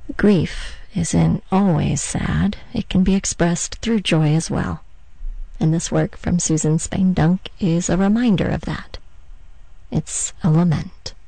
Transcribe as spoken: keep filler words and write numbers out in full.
Grief isn't always sad. It can be expressed through joy as well. And this work from Susan Spain Dunk is a reminder of that. It's a lament.